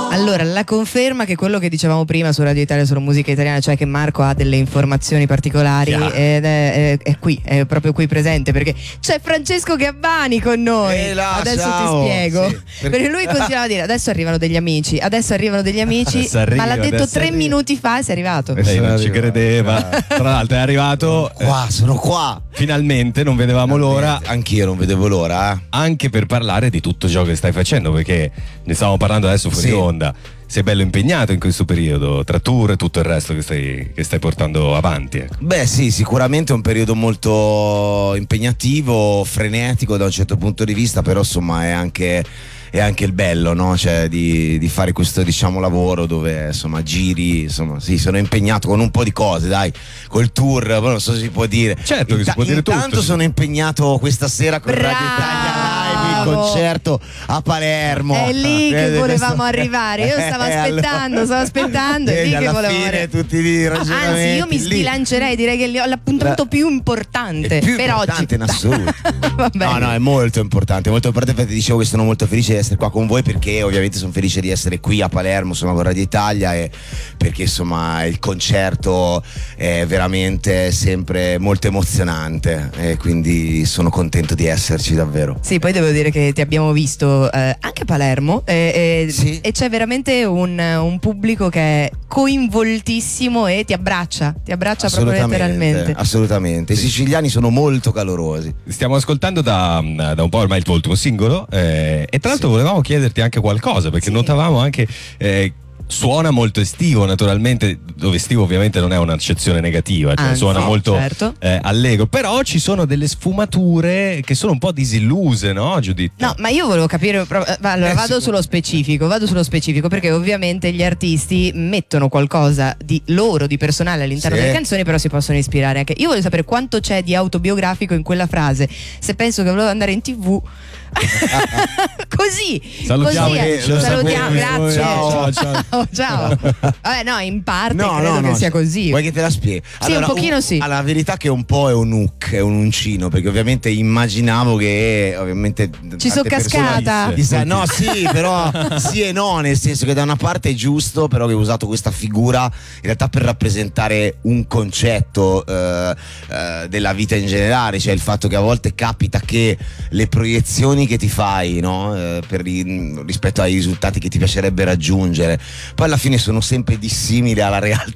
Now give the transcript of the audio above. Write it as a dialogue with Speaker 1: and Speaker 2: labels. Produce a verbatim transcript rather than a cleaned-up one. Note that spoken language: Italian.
Speaker 1: Allora, la conferma che quello che dicevamo prima su Radio Italia, sulla musica italiana, cioè che Marco ha delle informazioni particolari, ed è, è, è qui, è proprio qui presente, perché c'è Francesco Gabbani con noi.
Speaker 2: Ehi là,
Speaker 1: adesso
Speaker 2: ciao.
Speaker 1: ti spiego.
Speaker 2: Sì, perché...
Speaker 1: perché lui continuava a dire adesso arrivano degli amici, adesso arrivano degli amici,
Speaker 3: arriva,
Speaker 1: ma l'ha detto tre
Speaker 3: arriva.
Speaker 1: minuti fa e sei arrivato.
Speaker 3: Lei non ci credeva. Tra l'altro è arrivato
Speaker 2: Qua, sono qua.
Speaker 3: finalmente, non vedevamo l'ora,
Speaker 2: Anch'io non vedevo l'ora. Eh.
Speaker 3: anche per parlare di tutto ciò che stai facendo, perché ne stavamo parlando adesso fuori
Speaker 2: Sì.
Speaker 3: onda. Sei bello impegnato in questo periodo, tra tour e tutto il resto che stai, che stai portando avanti. Ecco.
Speaker 2: Beh sì, sicuramente è un periodo molto impegnativo, frenetico da un certo punto di vista, però insomma è anche, è anche il bello, no? Cioè di, di fare questo, diciamo, lavoro dove insomma giri, insomma sì, sono impegnato con un po' di cose, dai, col tour, poi non so se si può dire.
Speaker 3: Certo che si può dire tutto.
Speaker 2: Intanto sono impegnato questa sera con
Speaker 1: Bravo!
Speaker 2: Radio Italia Live, il concerto a Palermo.
Speaker 1: È lì che
Speaker 2: Eh,
Speaker 1: volevamo
Speaker 2: questo-
Speaker 1: arrivare. Io stavo
Speaker 2: Eh,
Speaker 1: aspettando,
Speaker 2: allora-
Speaker 1: stavo aspettando, è
Speaker 2: Vedi,
Speaker 1: lì che
Speaker 2: alla
Speaker 1: volevamo
Speaker 2: fine
Speaker 1: arrivare.
Speaker 2: tutti i ragionamenti
Speaker 1: Anzi, io mi
Speaker 2: lì.
Speaker 1: sbilancerei, direi che ho l'appuntamento
Speaker 2: La-
Speaker 1: più importante
Speaker 2: È più
Speaker 1: per
Speaker 2: importante
Speaker 1: oggi.
Speaker 2: in assoluto.
Speaker 1: Va bene.
Speaker 2: No, no, è molto importante, molto importante. Infatti dicevo che sono molto felice di essere qua con voi, perché ovviamente sono felice di essere qui a Palermo, insomma, con Radio Italia, e perché insomma il concerto è veramente sempre molto emozionante e quindi sono contento di esserci davvero.
Speaker 1: Sì, poi devo dire che ti abbiamo visto eh, anche a Palermo eh, eh,
Speaker 2: Sì.
Speaker 1: e c'è veramente un, un pubblico che è coinvoltissimo e ti abbraccia, ti abbraccia proprio letteralmente.
Speaker 2: Assolutamente. I siciliani sono molto calorosi.
Speaker 3: Stiamo ascoltando da, da un po' ormai il tuo ultimo singolo eh, e tra l'altro
Speaker 2: Sì.
Speaker 3: volevamo chiederti anche qualcosa, perché
Speaker 1: Sì.
Speaker 3: notavamo anche eh, suona molto estivo, naturalmente, dove estivo ovviamente non è un'accezione negativa, cioè
Speaker 1: Anzi,
Speaker 3: suona molto
Speaker 1: certo.
Speaker 3: eh, allegro, però ci sono delle sfumature che sono un po' disilluse, no, Giuditta?
Speaker 1: No, ma io volevo capire, pro- eh, allora
Speaker 2: Eh,
Speaker 1: vado
Speaker 2: sì.
Speaker 1: sullo specifico, vado sullo specifico perché ovviamente gli artisti mettono qualcosa di loro, di personale all'interno
Speaker 2: Sì.
Speaker 1: delle canzoni, però si possono ispirare anche. Io voglio sapere quanto c'è di autobiografico in quella frase. Se penso che volevo andare in tv così,
Speaker 3: Salutiamo,
Speaker 1: così è.
Speaker 2: eh, lo
Speaker 1: salutiamo,
Speaker 2: sapevo.
Speaker 1: grazie.
Speaker 2: Ciao,
Speaker 1: ciao, ciao. Vabbè, no, in parte
Speaker 2: No,
Speaker 1: credo
Speaker 2: no,
Speaker 1: che
Speaker 2: no,
Speaker 1: sia così.
Speaker 2: Vuoi che te la spieghi?
Speaker 1: Sì, un pochino sì.
Speaker 2: Allora, la verità è che un po' è un hook, è un uncino, perché ovviamente immaginavo che ovviamente
Speaker 1: Ci sono
Speaker 2: tante persone-
Speaker 1: cascata.
Speaker 2: Chissà, no, sì, però sì e no, nel senso che da una parte è giusto, però che ho usato questa figura in realtà per rappresentare un concetto eh, eh, della vita in generale, cioè il fatto che a volte capita che le proiezioni che ti fai, no, eh, per i- rispetto ai risultati che ti piacerebbe raggiungere, poi alla fine sono sempre dissimili alla realtà.